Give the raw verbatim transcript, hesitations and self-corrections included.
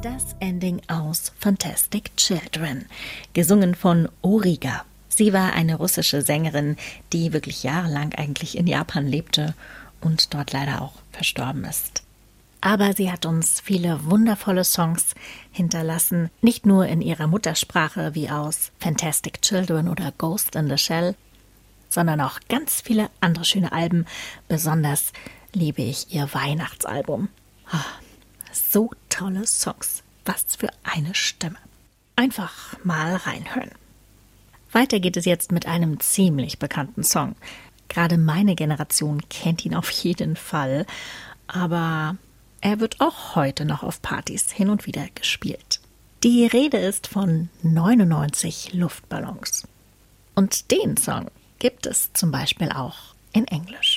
Das Ending aus Fantastic Children, gesungen von Origa. Sie war eine russische Sängerin, die wirklich jahrelang eigentlich in Japan lebte und dort leider auch verstorben ist. Aber sie hat uns viele wundervolle Songs hinterlassen, nicht nur in ihrer Muttersprache wie aus Fantastic Children oder Ghost in the Shell, sondern auch ganz viele andere schöne Alben. Besonders liebe ich ihr Weihnachtsalbum. Oh, so tolle Songs. Was für eine Stimme. Einfach mal reinhören. Weiter geht es jetzt mit einem ziemlich bekannten Song. Gerade meine Generation kennt ihn auf jeden Fall, aber er wird auch heute noch auf Partys hin und wieder gespielt. Die Rede ist von neunundneunzig Luftballons. Und den Song gibt es zum Beispiel auch in Englisch.